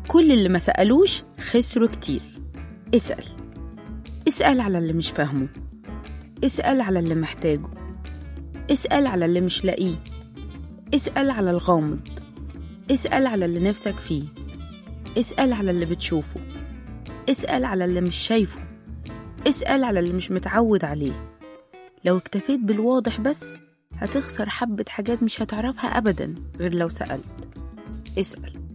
كل اللي ما سألوش خسروا كتير. اسأل على اللي مش فاهمه، اسأل على اللي محتاجه، اسأل على اللي مش لاقيه، اسأل على الغامض، اسأل على اللي نفسك فيه، اسأل على اللي بتشوفه، اسأل على اللي مش شايفه، اسأل على اللي مش متعود عليه. لو اكتفيت بالواضح بس هتخسر حبة حاجات مش هتعرفها أبدا غير لو سألت. اسأل.